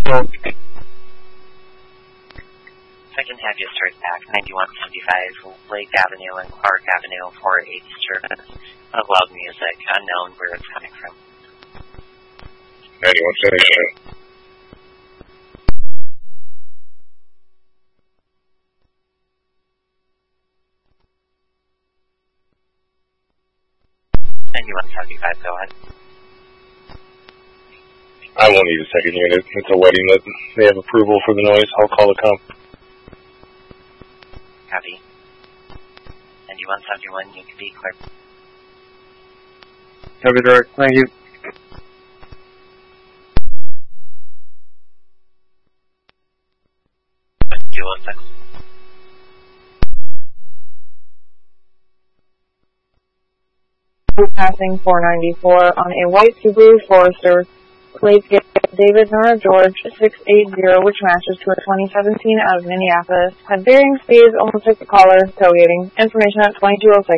I can have you start back 9175 Lake Avenue and Clark Avenue for a disturbance of loud music, unknown where it's coming from. 9175. Go ahead. I won't need a second unit. It's a wedding that they have approval for the noise. I'll call the comp. Copy. 9171, you can be clear. Copy, direct. Thank you. Passing 494 on a white Subaru Forester. Please get David Nora George 680, which matches to a 2017 out of Minneapolis. Had varying speeds, almost like the caller, tailgating. Information at 2206.